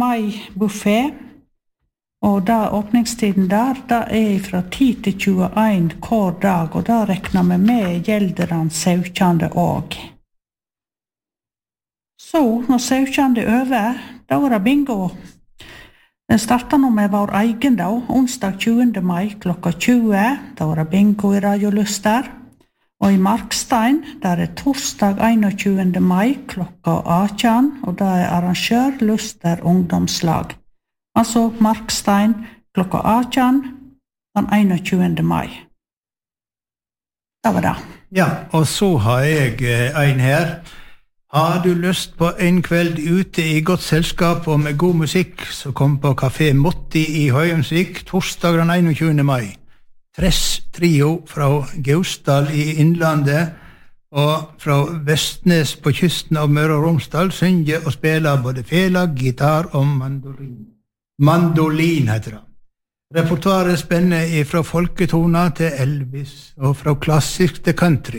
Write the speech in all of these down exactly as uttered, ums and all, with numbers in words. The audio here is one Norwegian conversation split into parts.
mai buffet, og da åpningstiden der, da er fra ti til tjueen hver dag, og da rekner vi med gjelderen syvende og. Så, når syvende er over, da var det bingo. Den startet nå med vår egen da, onsdag tjuende mai klokka tjue, da var det bingo i Radio Luster. Og i Markstein, der er torsdag einogtjuende mai klokka atten, og da er arrangør Luster ungdomslag. Altså Markstein klokka atten, den einogtjuende mai. Det var det. Ja, og så har jeg en her. Har du lyst på en kveld ute i godt selskap og med god musikk, så kom på Café Motti i Høyensvik, torsdag den einogtjuende mai. Tress trio fra Gausdal i Innlandet og fra Vestnes på kysten av Møre og Romsdal synger og spiller både fela, gitar og mandolin. Mandolin heter det. Repertoaret spenner fra folketona til Elvis og fra klassisk til country.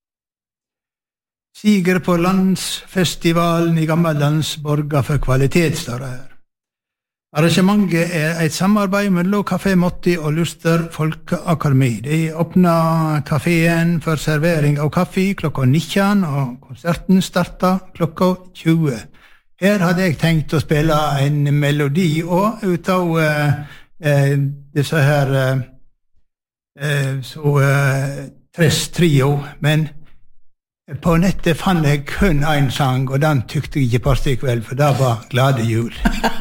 Siger på landsfestivalen i Gammellandsborga for kvalitet, står det her. Arrangementet er et samarbeid mellom Café Motti og Luster Folkeakademi. De åpner kaféen for servering av kaffe klokka nitten, og konserten starter klokka tjue. Her hadde jeg tenkt å spille en melodi og ut av uh, uh, disse her uh, uh, så uh, Tress trio, men på nettet fant jeg kun en sang, og den tykte jeg ikke passet i kveld, for det var Glade jul.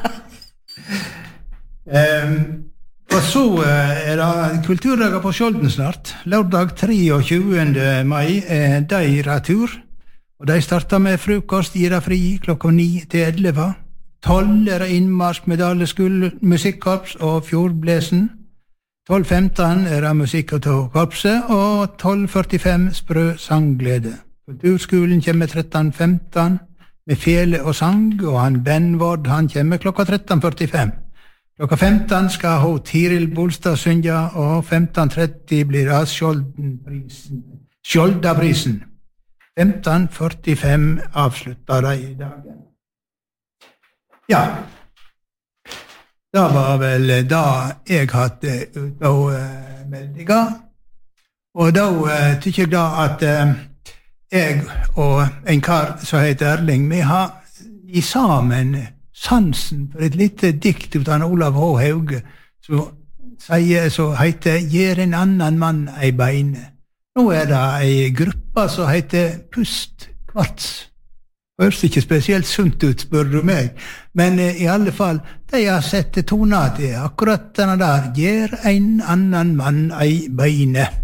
Um, og så uh, er det kulturdager på Skjolden snart. Lørdag treogtjuende mai er de retur, og de starter med frokost, gir det fri klokka ni til elleve. tolv er det innmarsk med Daleskull musikkorps og Fjordblesen. tolv femten er det musikk av korpset, og tolv førtifem sprø sangglede. Kulturskolen kommer tretten femten med fele og sang, og han Benvord, han kommer klokka tretten førtifem. Klokka femten skal hun Tiril Bolstad synge, og femten tretti blir det Skjoldenprisen. Skjoldaprisen. femten førtifem avslutter de i dagen. Ja, det var vel da jeg hadde ut av uh, meldinger, og da uh, tykker jeg da at uh, jeg og en kar som heter Erling, vi har i sammen sansen for et lite dikt ut av Olav H. Hauge, som sier, så heter «Gjer en annan mann ei beine». Nå er det ei gruppe som heter Pust Kvarts. Høres ikke spesielt sunt ut, spør du meg, men eh, i alle fall, de har sett tona til akkurat denne der «Gjer en annan mann ei beine».